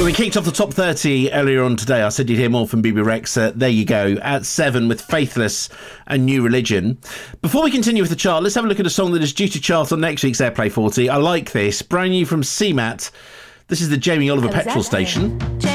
We kicked off the top 30 earlier on today. I said you'd hear more from BB Rexa. There you go, at 7 with Faithless and New Religion. Before we continue with the chart, let's have a look at a song that is due to chart on next week's Airplay 40. I like this. Brand new from CMAT. This is the Jamie Oliver Petrol Station.